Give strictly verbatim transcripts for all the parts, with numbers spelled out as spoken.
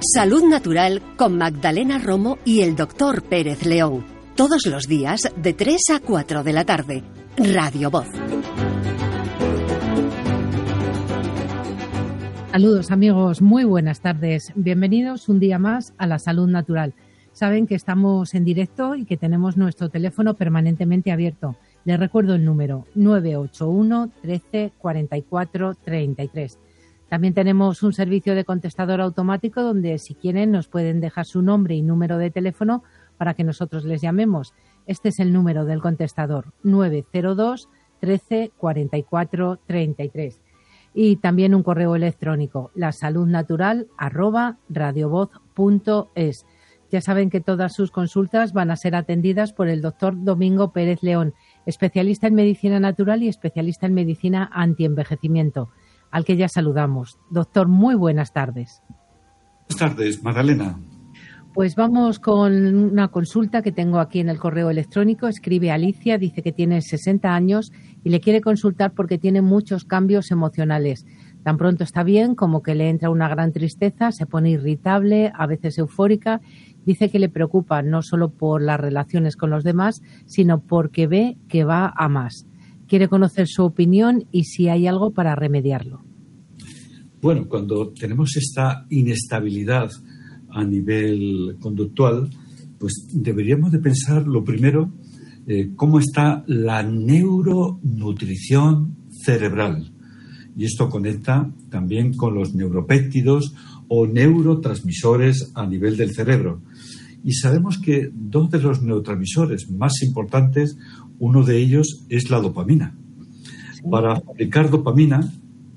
Salud Natural con Magdalena Romo y el doctor Pérez León. Todos los días de tres a cuatro de la tarde. Radio Voz. Saludos amigos, muy buenas tardes. Bienvenidos un día más a la Salud Natural. Saben que estamos en directo y que tenemos nuestro teléfono permanentemente abierto. Les recuerdo el número nueve ocho uno, trece, cuarenta y cuatro, treinta y tres. También tenemos un servicio de contestador automático donde si quieren nos pueden dejar su nombre y número de teléfono para que nosotros les llamemos. Este es el número del contestador, nueve cero dos, trece, cuarenta y cuatro, treinta y tres. Y también un correo electrónico, lasaludnatural arroba radiovoz punto es. Ya saben que todas sus consultas van a ser atendidas por el doctor Domingo Pérez León, especialista en medicina natural y especialista en medicina antienvejecimiento, al que ya saludamos. Doctor, muy buenas tardes. Buenas tardes, Magdalena. Pues vamos con una consulta que tengo aquí en el correo electrónico. Escribe Alicia, dice que tiene sesenta años y le quiere consultar porque tiene muchos cambios emocionales. Tan pronto está bien como que le entra una gran tristeza, se pone irritable, a veces eufórica. Dice que le preocupa no solo por las relaciones con los demás, sino porque ve que va a más. Quiere conocer su opinión y si hay algo para remediarlo. Bueno, cuando tenemos esta inestabilidad a nivel conductual, pues deberíamos de pensar lo primero, eh, cómo está la neuronutrición cerebral. Y esto conecta también con los neuropéptidos o neurotransmisores a nivel del cerebro. Y sabemos que dos de los neurotransmisores más importantes, uno de ellos es la dopamina. Sí. Para fabricar dopamina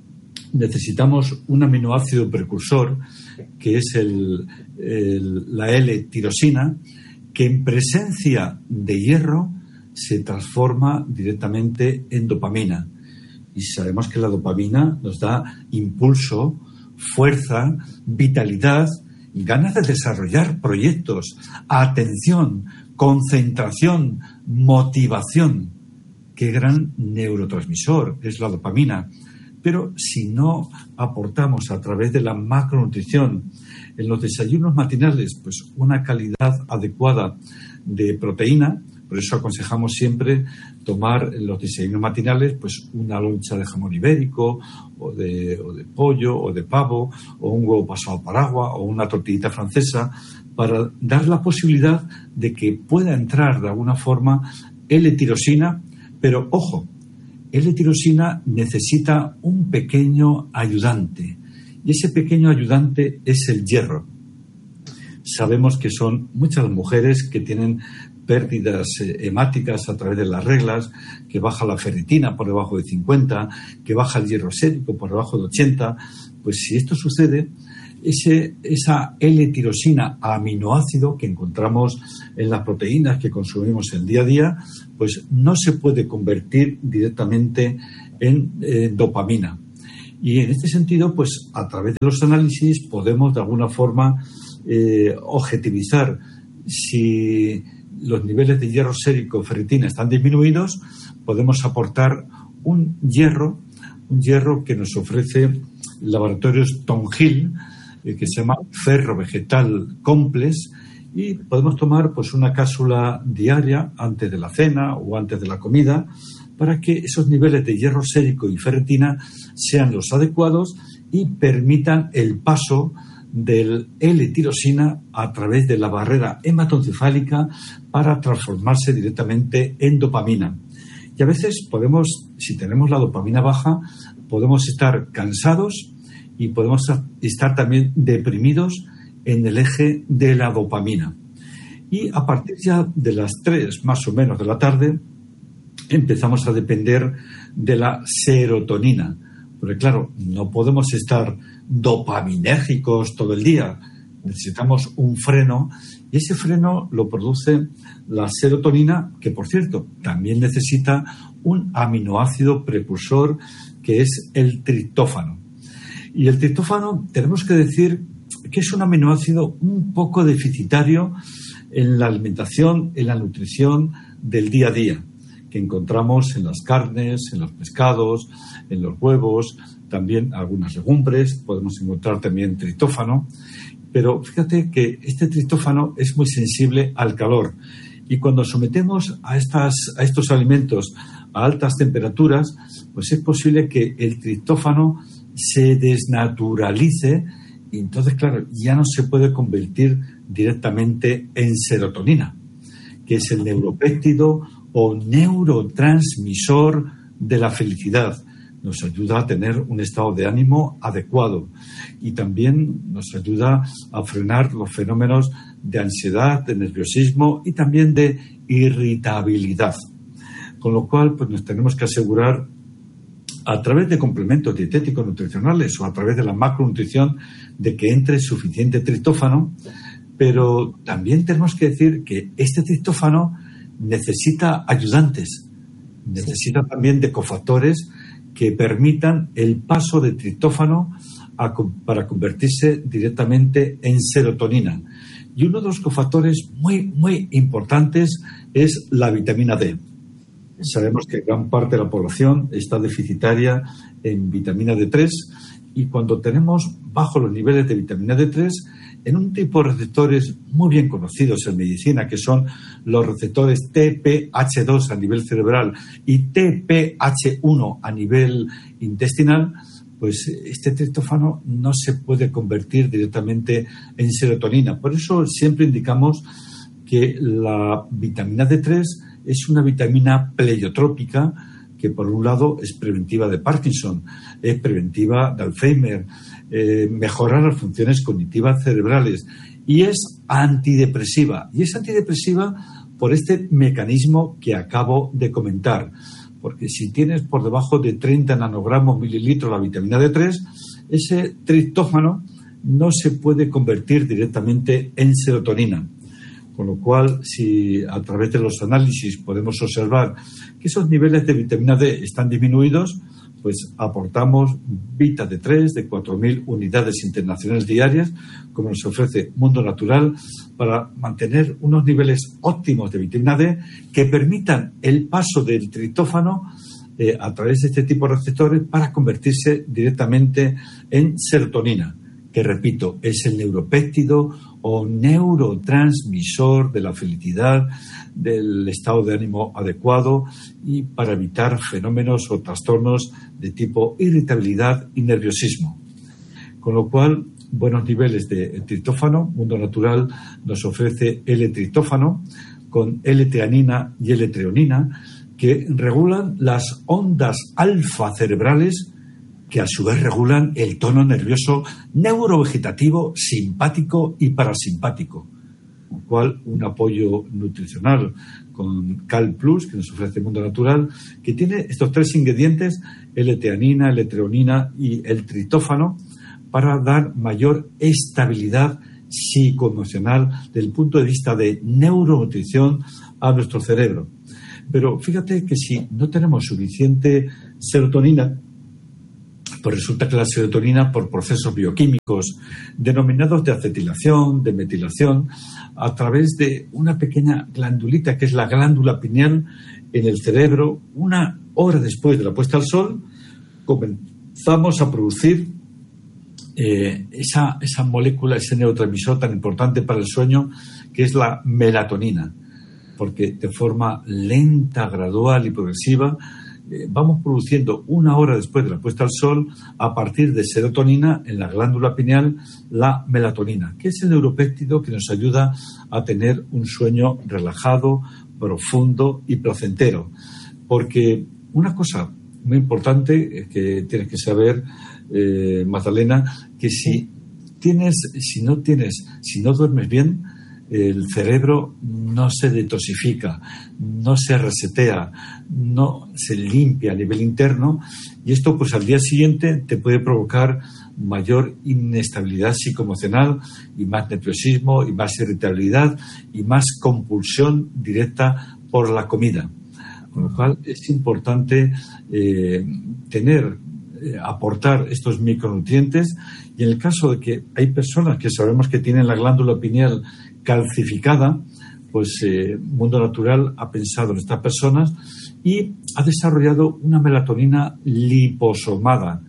necesitamos un aminoácido precursor que es el, el, la L-tirosina, que en presencia de hierro se transforma directamente en dopamina. Y sabemos que la dopamina nos da impulso, fuerza, vitalidad, ganas de desarrollar proyectos, atención, concentración, motivación. Qué gran neurotransmisor es la dopamina. Pero si no aportamos a través de la macronutrición en los desayunos matinales pues una calidad adecuada de proteína, por eso aconsejamos siempre tomar en los desayunos matinales pues una loncha de jamón ibérico o de, o de pollo o de pavo o un huevo pasado por agua o una tortillita francesa para dar la posibilidad de que pueda entrar de alguna forma L-tirosina, pero ojo, L-tirosina necesita un pequeño ayudante y ese pequeño ayudante es el hierro. Sabemos que son muchas mujeres que tienen pérdidas hemáticas a través de las reglas, que baja la ferritina por debajo de cincuenta, que baja el hierro sérico por debajo de ochenta. Pues si esto sucede, ese, esa L-tirosina aminoácido que encontramos en las proteínas que consumimos el día a día, pues no se puede convertir directamente en eh, dopamina. Y en este sentido, pues a través de los análisis podemos de alguna forma eh, objetivizar si los niveles de hierro sérico, ferritina están disminuidos, podemos aportar un hierro, un hierro que nos ofrece Laboratorios Tongil, eh, que se llama Ferro Vegetal Complex, y podemos tomar pues una cápsula diaria antes de la cena o antes de la comida para que esos niveles de hierro sérico y ferritina sean los adecuados y permitan el paso del L-tirosina a través de la barrera hematoencefálica para transformarse directamente en dopamina. Y a veces podemos, si tenemos la dopamina baja, podemos estar cansados y podemos estar también deprimidos en el eje de la dopamina. Y a partir ya de las tres más o menos de la tarde empezamos a depender de la serotonina. Porque claro, no podemos estar dopaminérgicos todo el día. Necesitamos un freno y ese freno lo produce la serotonina, que por cierto también necesita un aminoácido precursor que es el triptófano. Y el triptófano tenemos que decir que es un aminoácido un poco deficitario en la alimentación, en la nutrición del día a día, que encontramos en las carnes, en los pescados, en los huevos, también algunas legumbres, podemos encontrar también triptófano, pero fíjate que este triptófano es muy sensible al calor y cuando sometemos a, estas, a estos alimentos a altas temperaturas, pues es posible que el triptófano se desnaturalice y entonces, claro, ya no se puede convertir directamente en serotonina, que es el neuropéptido o neurotransmisor de la felicidad. Nos ayuda a tener un estado de ánimo adecuado y también nos ayuda a frenar los fenómenos de ansiedad, de nerviosismo y también de irritabilidad. Con lo cual, pues nos tenemos que asegurar a través de complementos dietéticos nutricionales o a través de la macronutrición de que entre suficiente triptófano, pero también tenemos que decir que este triptófano necesita ayudantes, necesita también de cofactores que permitan el paso de triptófano a, para convertirse directamente en serotonina. Y uno de los cofactores muy, muy importantes es la vitamina D. Sabemos que gran parte de la población está deficitaria en vitamina D tres y cuando tenemos bajos los niveles de vitamina D tres, en un tipo de receptores muy bien conocidos en medicina, que son los receptores T P H dos a nivel cerebral y T P H uno a nivel intestinal, pues este triptófano no se puede convertir directamente en serotonina. Por eso siempre indicamos que la vitamina D tres es una vitamina pleiotrópica que, por un lado, es preventiva de Parkinson, es preventiva de Alzheimer, eh, mejora las funciones cognitivas cerebrales y es antidepresiva. Y es antidepresiva por este mecanismo que acabo de comentar. Porque si tienes por debajo de treinta nanogramos mililitros la vitamina D tres, ese triptófano no se puede convertir directamente en serotonina. Con lo cual, si a través de los análisis podemos observar que esos niveles de vitamina D están disminuidos, pues aportamos Vita D tres de cuatro mil unidades internacionales diarias, como nos ofrece Mundo Natural, para mantener unos niveles óptimos de vitamina D que permitan el paso del triptófano eh, a través de este tipo de receptores para convertirse directamente en serotonina, que, repito, es el neuropéptido o neurotransmisor de la felicidad, del estado de ánimo adecuado y para evitar fenómenos o trastornos de tipo irritabilidad y nerviosismo. Con lo cual, buenos niveles de triptófano. Mundo Natural nos ofrece L-triptófano con L-teanina y L-treonina que regulan las ondas alfa cerebrales que a su vez regulan el tono nervioso neurovegetativo, simpático y parasimpático, con lo cual un apoyo nutricional con Cal Plus, que nos ofrece Mundo Natural, que tiene estos tres ingredientes, L-teanina, L-treonina y el triptófano, para dar mayor estabilidad psicoemocional desde el punto de vista de neuronutrición a nuestro cerebro. Pero fíjate que si no tenemos suficiente serotonina, pues resulta que la serotonina, por procesos bioquímicos denominados de acetilación, de metilación, a través de una pequeña glandulita que es la glándula pineal en el cerebro, una hora después de la puesta al sol, comenzamos a producir eh, esa, esa molécula, ese neurotransmisor tan importante para el sueño, que es la melatonina, porque de forma lenta, gradual y progresiva vamos produciendo una hora después de la puesta al sol, a partir de serotonina en la glándula pineal, la melatonina, que es el neuropéptido que nos ayuda a tener un sueño relajado, profundo y placentero. Porque una cosa muy importante que tienes que saber, eh, Magdalena, que si tienes, si no tienes, si no duermes bien, el cerebro no se detoxifica, no se resetea, no se limpia a nivel interno y esto pues al día siguiente te puede provocar mayor inestabilidad psicoemocional y más nerviosismo y más irritabilidad y más compulsión directa por la comida. Con lo cual es importante eh, tener, eh, aportar estos micronutrientes y en el caso de que hay personas que sabemos que tienen la glándula pineal calcificada, pues eh, Mundo Natural ha pensado en estas personas y ha desarrollado una melatonina liposomada,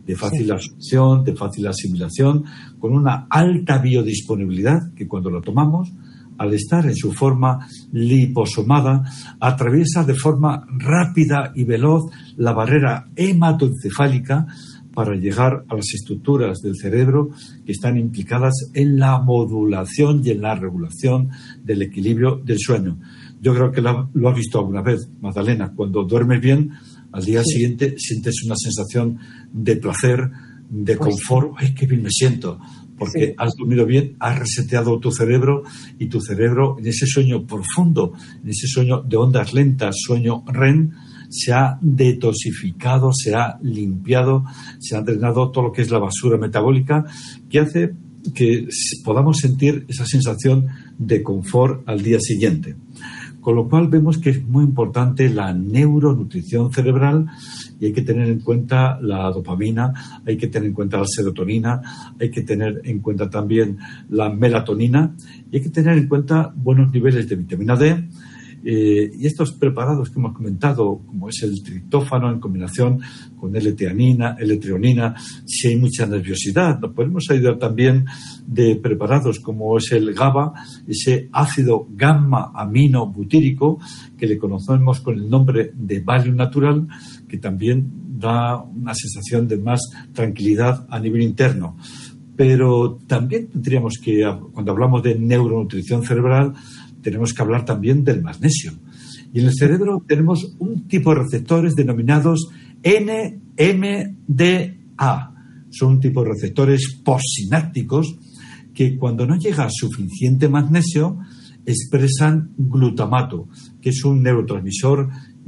de fácil absorción, de fácil asimilación, con una alta biodisponibilidad que cuando lo tomamos, al estar en su forma liposomada, atraviesa de forma rápida y veloz la barrera hematoencefálica para llegar a las estructuras del cerebro que están implicadas en la modulación y en la regulación del equilibrio del sueño. Yo creo que lo, lo has visto alguna vez, Magdalena. Cuando duermes bien, al día sí. siguiente sientes una sensación de placer, de pues confort. Sí. ¡Ay, qué bien me siento! Porque sí. has dormido bien, has reseteado tu cerebro y tu cerebro en ese sueño profundo, en ese sueño de ondas lentas, sueño R E M, se ha detoxificado, se ha limpiado, se ha drenado todo lo que es la basura metabólica que hace que podamos sentir esa sensación de confort al día siguiente. Con lo cual vemos que es muy importante la neuronutrición cerebral y hay que tener en cuenta la dopamina, hay que tener en cuenta la serotonina, hay que tener en cuenta también la melatonina y hay que tener en cuenta buenos niveles de vitamina D. Eh, y estos preparados que hemos comentado, como es el triptófano en combinación con L-teanina, L-treonina, si hay mucha nerviosidad, nos podemos ayudar también de preparados como es el GABA, ese ácido gamma-amino-butírico que le conocemos con el nombre de Valium natural, que también da una sensación de más tranquilidad a nivel interno. Pero también tendríamos que, cuando hablamos de neuronutrición cerebral, tenemos que hablar también del magnesio. Y en el cerebro tenemos un tipo de receptores denominados N M D A. Son un tipo de receptores postsinápticos que cuando no llega suficiente magnesio expresan glutamato, que es un neurotransmisor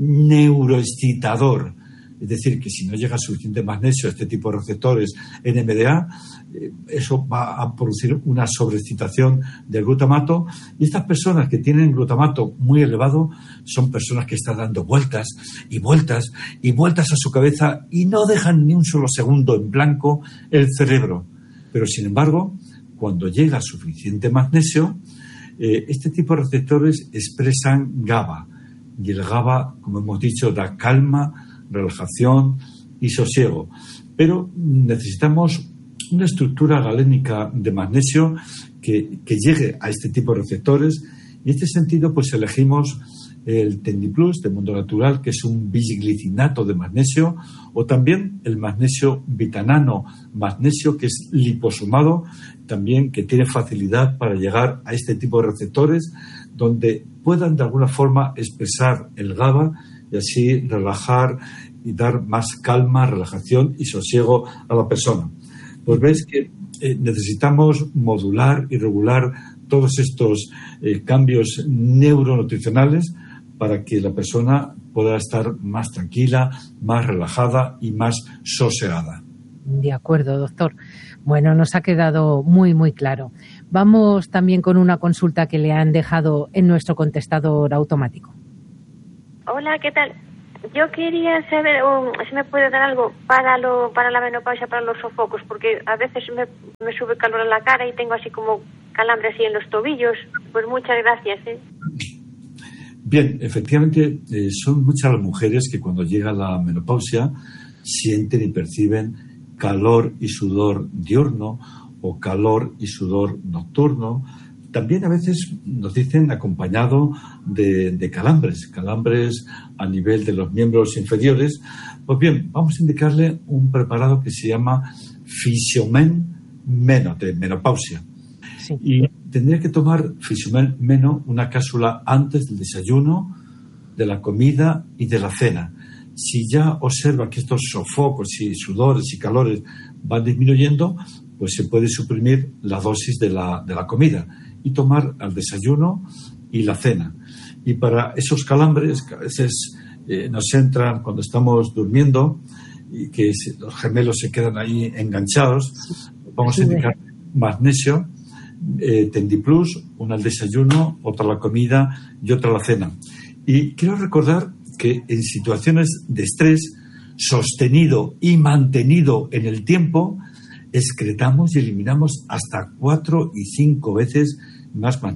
neuroexcitador. Es decir, que si no llega suficiente magnesio a este tipo de receptores N M D A, eh, eso va a producir una sobreexcitación del glutamato. Y estas personas que tienen glutamato muy elevado son personas que están dando vueltas y vueltas y vueltas a su cabeza y no dejan ni un solo segundo en blanco el cerebro. Pero, sin embargo, cuando llega suficiente magnesio, eh, este tipo de receptores expresan GABA. Y el GABA, como hemos dicho, da calma, relajación y sosiego. Pero necesitamos una estructura galénica de magnesio que, que llegue a este tipo de receptores y en este sentido pues elegimos el Tendiplus de Mundo Natural, que es un bisglicinato de magnesio, o también el magnesio vitanano magnesio, que es liposomado, también que tiene facilidad para llegar a este tipo de receptores donde puedan de alguna forma expresar el GABA y así relajar y dar más calma, relajación y sosiego a la persona. Pues ves que eh, necesitamos modular y regular todos estos eh, cambios neuronutricionales para que la persona pueda estar más tranquila, más relajada y más sosegada. De acuerdo, doctor. Bueno, nos ha quedado muy, muy claro. Vamos también con una consulta que le han dejado en nuestro contestador automático. Hola, ¿qué tal? Yo quería saber um, si me puede dar algo para lo para la menopausia, para los sofocos, porque a veces me, me sube calor en la cara y tengo así como calambre así en los tobillos. Pues muchas gracias. ¿eh? Bien, efectivamente, eh, son muchas las mujeres que cuando llega la menopausia sienten y perciben calor y sudor diurno o calor y sudor nocturno. También a veces nos dicen acompañado de, de calambres, calambres a nivel de los miembros inferiores. Pues bien, vamos a indicarle un preparado que se llama Fisiomen Meno, de menopausia. Sí. Y tendría que tomar Fisiomen Meno, una cápsula antes del desayuno, de la comida y de la cena. Si ya observa que estos sofocos y sudores y calores van disminuyendo, pues se puede suprimir la dosis de la, de la comida y tomar al desayuno y la cena. Y para esos calambres que a veces eh, nos entran cuando estamos durmiendo y que se, los gemelos se quedan ahí enganchados, vamos a indicar magnesio, eh, Tendiplus, una al desayuno, otra a la comida y otra a la cena. Y quiero recordar que en situaciones de estrés sostenido y mantenido en el tiempo, excretamos y eliminamos hasta cuatro y cinco veces más magnesio.